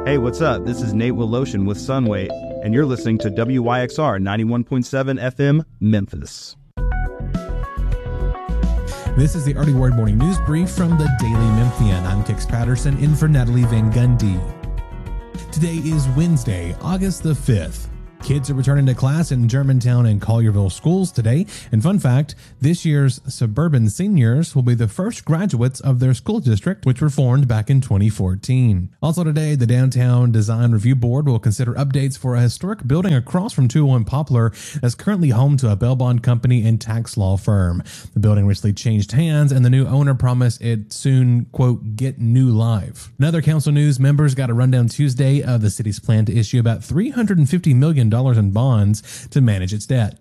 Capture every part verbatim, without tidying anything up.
Hey, what's up? This is Nate Willoshin with Sunway, and you're listening to W Y X R ninety-one point seven F M, Memphis. This is the Early Word Morning News Brief from the Daily Memphian. I'm Kix Patterson, in for Natalie Van Gundy. Today is Wednesday, August the fifth. Kids are returning to class in Germantown and Collierville schools today. And fun fact, this year's suburban seniors will be the first graduates of their school district, which were formed back in twenty fourteen. Also today, the Downtown Design Review Board will consider updates for a historic building across from two oh one Poplar that's currently home to a bail bond company and tax law firm. The building recently changed hands, and the new owner promised it soon, quote, get new life. In other council news, members got a rundown Tuesday of the city's plan to issue about three hundred fifty million dollars in bonds to manage its debt.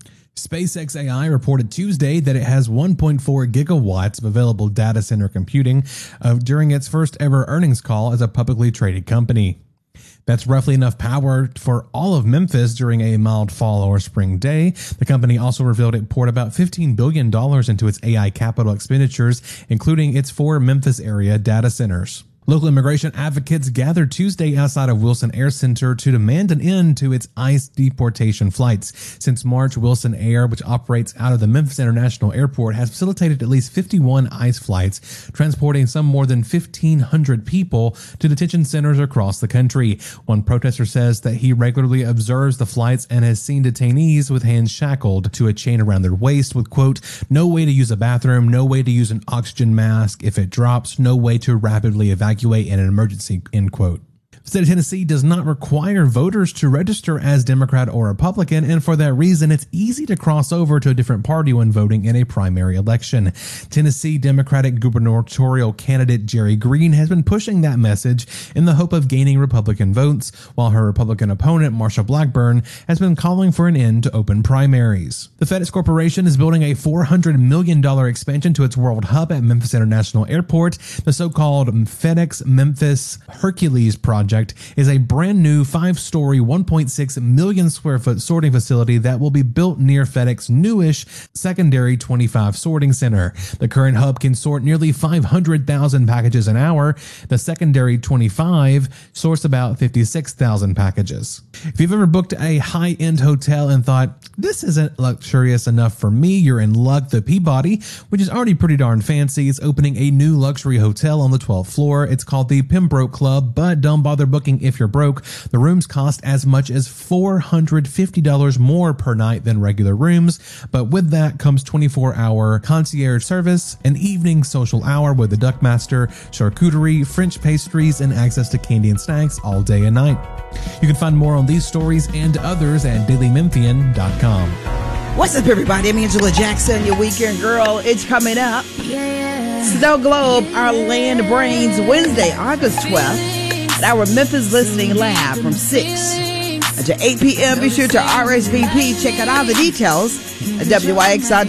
SpaceX A I reported Tuesday that it has one point four gigawatts of available data center computing uh, during its first ever earnings call as a publicly traded company. That's roughly enough power for all of Memphis during a mild fall or spring day. The company also revealed it poured about fifteen billion dollars into its A I capital expenditures, including its four Memphis area data centers. Local immigration advocates gathered Tuesday outside of Wilson Air Center to demand an end to its ICE deportation flights. Since March, Wilson Air, which operates out of the Memphis International Airport, has facilitated at least fifty-one ICE flights, transporting some more than fifteen hundred people to detention centers across the country. One protester says that he regularly observes the flights and has seen detainees with hands shackled to a chain around their waist with, quote, no way to use a bathroom, no way to use an oxygen mask if it drops, no way to rapidly evacuate in an emergency, end quote. The state of Tennessee does not require voters to register as Democrat or Republican, and for that reason, it's easy to cross over to a different party when voting in a primary election. Tennessee Democratic gubernatorial candidate Jerry Green has been pushing that message in the hope of gaining Republican votes, while her Republican opponent, Marsha Blackburn, has been calling for an end to open primaries. The FedEx Corporation is building a four hundred million dollars expansion to its world hub at Memphis International Airport. The so-called FedEx Memphis Hercules project is a brand new five-story, one point six million square foot sorting facility that will be built near FedEx's newish secondary twenty-five sorting center. The current hub can sort nearly five hundred thousand packages an hour. The secondary twenty-five sorts about fifty-six thousand packages. If you've ever booked a high-end hotel and thought, this isn't luxurious enough for me, you're in luck. The Peabody, which is already pretty darn fancy, is opening a new luxury hotel on the twelfth floor. It's called the Pembroke Club, but don't bother booking if you're broke. The rooms cost as much as four hundred fifty dollars more per night than regular rooms, but with that comes twenty-four hour concierge service, an evening social hour with the Duckmaster, charcuterie, French pastries, and access to candy and snacks all day and night. You can find more on these stories and others at daily memphian dot com. What's up, everybody? I'm Angela Jackson, your weekend girl. It's coming up. Yeah. Snow Globe, our Land Brains, Wednesday, August twelfth. At our Memphis Listening Lab from six to eight p.m. Be sure to R S V P. Check out all the details at W Y X R